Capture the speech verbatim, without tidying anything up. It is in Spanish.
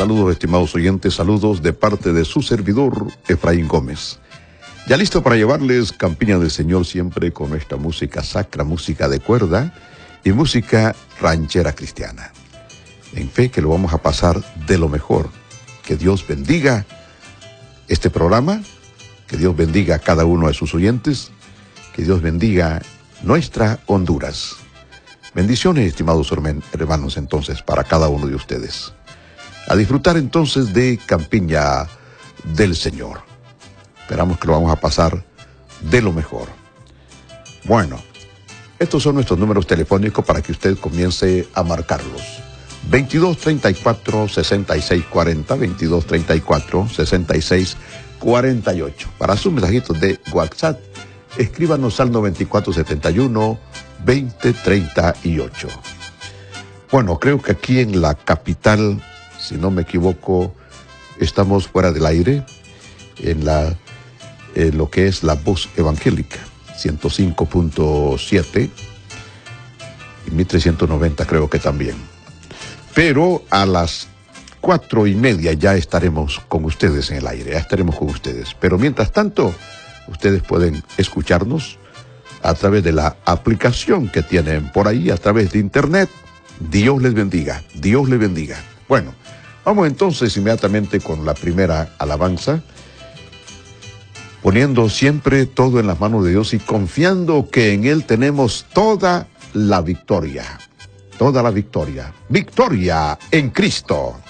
Saludos, estimados oyentes, saludos de parte de su servidor, Efraín Gómez. Ya listo para llevarles Campiña del Señor, siempre con esta música sacra, música de cuerda y música ranchera cristiana. En fe que lo vamos a pasar de lo mejor. Que Dios bendiga este programa, que Dios bendiga a cada uno de sus oyentes, que Dios bendiga nuestra Honduras. Bendiciones, estimados hermanos, entonces, para cada uno de ustedes. A disfrutar entonces de Campiña del Señor. Esperamos que lo vamos a pasar de lo mejor. Bueno, estos son nuestros números telefónicos para que usted comience a marcarlos. veintidós treinta y cuatro, sesenta y seis cuarenta, veintidós treinta y cuatro, sesenta y seis cuarenta y ocho. Para sus mensajitos de WhatsApp, escríbanos al noventa y cuatro setenta y uno, veinte treinta y ocho. Bueno, creo que aquí en la capital, si no me equivoco, estamos fuera del aire en la en lo que es la voz evangélica, ciento cinco punto siete y mil trescientos noventa creo que también. Pero a las cuatro y media ya estaremos con ustedes en el aire, ya estaremos con ustedes. Pero mientras tanto, ustedes pueden escucharnos a través de la aplicación que tienen por ahí, a través de internet. Dios les bendiga, Dios les bendiga. Bueno, vamos entonces inmediatamente con la primera alabanza, poniendo siempre todo en las manos de Dios y confiando que en Él tenemos toda la victoria. Toda la victoria. Victoria en Cristo.